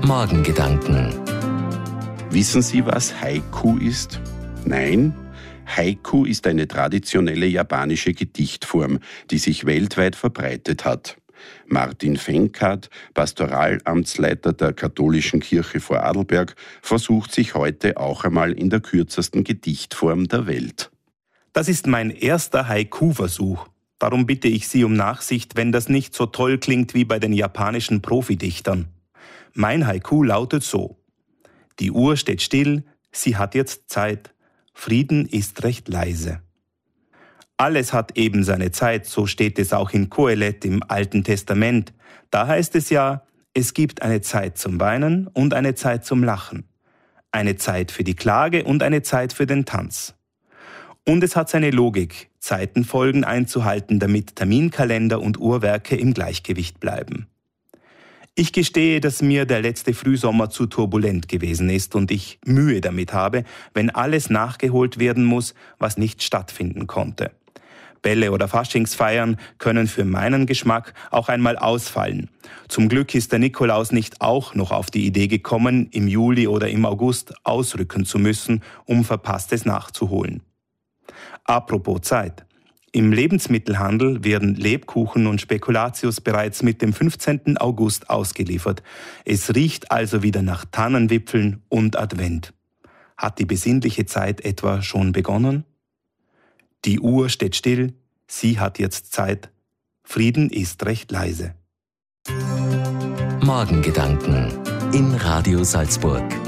Morgengedanken. Wissen Sie, was Haiku ist? Nein? Haiku ist eine traditionelle japanische Gedichtform, die sich weltweit verbreitet hat. Martin Fenkart, Pastoralamtsleiter der katholischen Kirche Vorarlberg, versucht sich heute auch einmal in der kürzesten Gedichtform der Welt. Das ist mein erster Haiku-Versuch. Darum bitte ich Sie um Nachsicht, wenn das nicht so toll klingt wie bei den japanischen Profidichtern. Mein Haiku lautet so: Die Uhr steht still, sie hat jetzt Zeit, Frieden ist recht leise. Alles hat eben seine Zeit, so steht es auch in Kohelet im Alten Testament. Da heißt es ja, es gibt eine Zeit zum Weinen und eine Zeit zum Lachen, eine Zeit für die Klage und eine Zeit für den Tanz. Und es hat seine Logik, Zeitenfolgen einzuhalten, damit Terminkalender und Uhrwerke im Gleichgewicht bleiben. Ich gestehe, dass mir der letzte Frühsommer zu turbulent gewesen ist und ich Mühe damit habe, wenn alles nachgeholt werden muss, was nicht stattfinden konnte. Bälle oder Faschingsfeiern können für meinen Geschmack auch einmal ausfallen. Zum Glück ist der Nikolaus nicht auch noch auf die Idee gekommen, im Juli oder im August ausrücken zu müssen, um Verpasstes nachzuholen. Apropos Zeit. Im Lebensmittelhandel werden Lebkuchen und Spekulatius bereits mit dem 15. August ausgeliefert. Es riecht also wieder nach Tannenwipfeln und Advent. Hat die besinnliche Zeit etwa schon begonnen? Die Uhr steht still, sie hat jetzt Zeit. Frieden ist recht leise. Morgengedanken in Radio Salzburg.